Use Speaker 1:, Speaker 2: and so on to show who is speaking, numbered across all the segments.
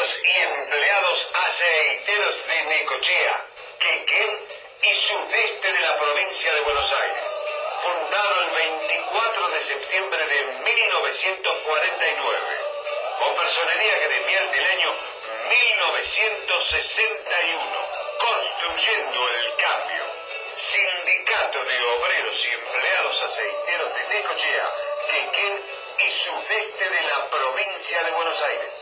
Speaker 1: obreros y empleados aceiteros de Necochea, Quequén y sudeste de la provincia de Buenos Aires. Fundado el 24 de septiembre de 1949, con personería gremial del año 1961, construyendo el cambio. Sindicato de Obreros y Empleados Aceiteros de Necochea, Quequén y sudeste de la provincia de Buenos Aires.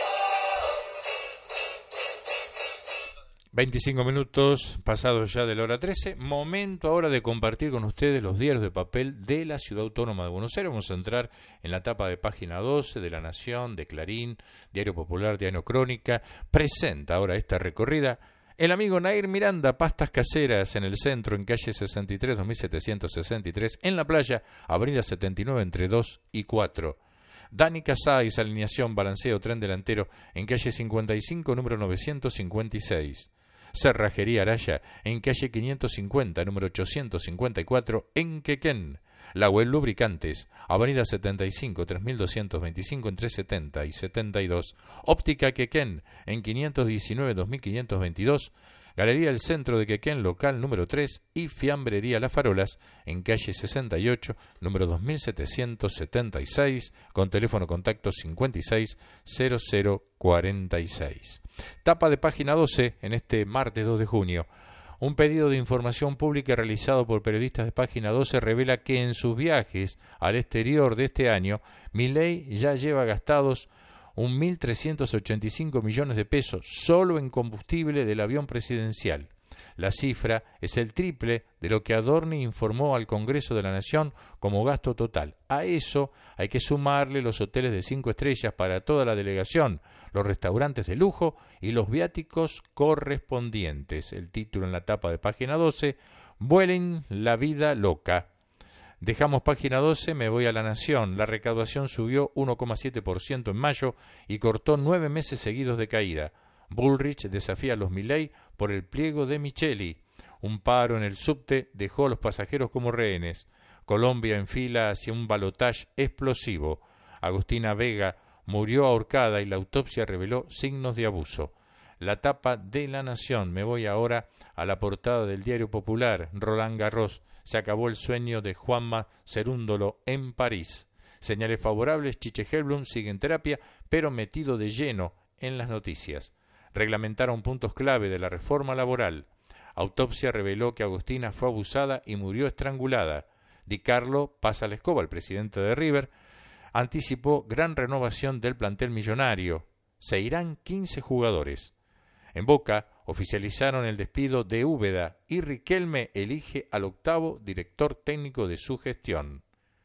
Speaker 2: 25 minutos pasados ya de la hora 13, momento ahora de compartir con ustedes los diarios de papel de la Ciudad Autónoma de Buenos Aires. Vamos a entrar en la tapa de página 12 de La Nación, de Clarín, Diario Popular, Diario Crónica. Presenta ahora esta recorrida el amigo Nair Miranda, pastas caseras en el centro, en calle 63, 2763, en la playa, avenida 79, entre 2 y 4. Dani Casais, alineación, balanceo, tren delantero, en calle 55, número 956. Cerrajería Araya, en calle 550, número 854, en Quequén. La Web Lubricantes, avenida 75, 3225, entre 70 y 72. Óptica Quequén, en 519, 2522. Galería El Centro de Quequén, local número 3, y Fiambrería Las Farolas, en calle 68, número 2776, con teléfono contacto 560046. Tapa de página 12 en este martes 2 de junio. Un pedido de información pública realizado por periodistas de página 12 revela que en sus viajes al exterior de este año, Milei ya lleva gastados 1.385 millones de pesos solo en combustible del avión presidencial. La cifra es el triple de lo que Adorni informó al Congreso de la Nación como gasto total. A eso hay que sumarle los hoteles de 5 estrellas para toda la delegación, los restaurantes de lujo y los viáticos correspondientes. El título en la tapa de página 12, vuelen la vida loca. Dejamos página 12, me voy a La Nación. La recaudación subió 1,7% en mayo y cortó 9 meses seguidos de caída. Bullrich desafía a los Milei por el pliego de Micheli. Un paro en el subte dejó a los pasajeros como rehenes. Colombia enfila hacia un balotaje explosivo. Agustina Vega murió ahorcada y la autopsia reveló signos de abuso. La tapa de La Nación. Me voy ahora a la portada del Diario Popular. Roland Garros. Se acabó el sueño de Juanma Cerúndolo en París. Señales favorables, Chiche Helblum sigue en terapia, pero metido de lleno en las noticias. Reglamentaron puntos clave de la reforma laboral. Autopsia reveló que Agustina fue abusada y murió estrangulada. Di Carlo pasa la escoba, el presidente de River, anticipó gran renovación del plantel millonario. Se irán 15 jugadores. En Boca oficializaron el despido de Úbeda y Riquelme elige al 8º director técnico de su gestión.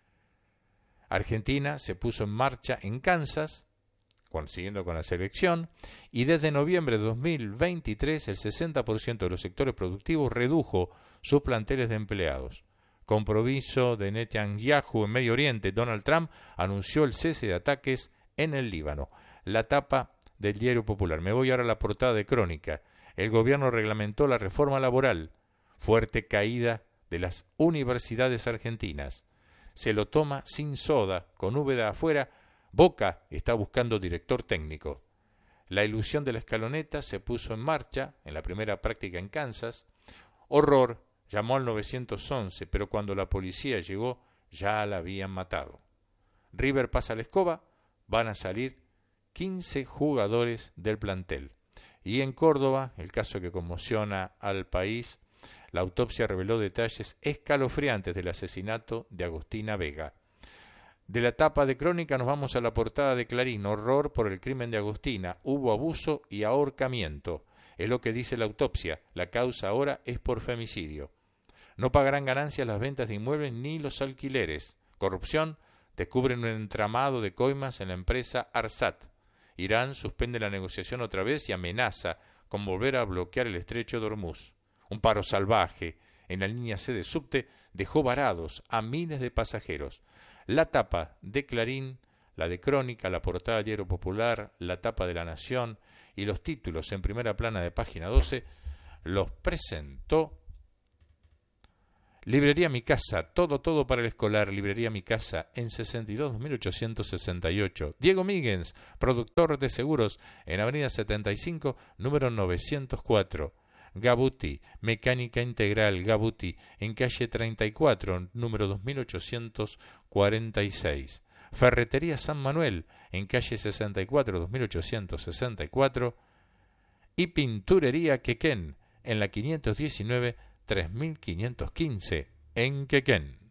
Speaker 2: Argentina se puso en marcha en Kansas, siguiendo con la selección, y desde noviembre de 2023 el 60% de los sectores productivos redujo sus planteles de empleados. Compromiso de Netanyahu en Medio Oriente, Donald Trump anunció el cese de ataques en el Líbano. La tapa del Diario Popular. Me voy ahora a la portada de Crónica. El gobierno reglamentó la reforma laboral. Fuerte caída de las universidades argentinas. Se lo toma sin soda, con Úbeda afuera. Boca está buscando director técnico. La ilusión de la escaloneta se puso en marcha en la primera práctica en Kansas. Horror, llamó al 911, pero cuando la policía llegó ya la habían matado. River pasa la escoba, van a salir 15 jugadores del plantel. Y en Córdoba, el caso que conmociona al país, la autopsia reveló detalles escalofriantes del asesinato de Agustina Vega. De la tapa de Crónica nos vamos a la portada de Clarín. Horror por el crimen de Agustina. Hubo abuso y ahorcamiento. Es lo que dice la autopsia. La causa ahora es por femicidio. No pagarán ganancias las ventas de inmuebles ni los alquileres. Corrupción. Descubren un entramado de coimas en la empresa Arsat. Irán suspende la negociación otra vez y amenaza con volver a bloquear el estrecho de Hormuz. Un paro salvaje en la línea C de subte dejó varados a miles de pasajeros. La tapa de Clarín, la de Crónica, la portada del Diario Popular, la tapa de La Nación y los títulos en primera plana de página 12 los presentó Librería Mi Casa, todo para el escolar. Librería Mi Casa en 62.868. Diego Míguez, productor de seguros, en Avenida 75, número 904. Gabuti, Mecánica Integral Gabuti, en calle 34, número 2846. Ferretería San Manuel, en calle 64, 2864. Y Pinturería Quequén, en la 519, 3515, en Quequén.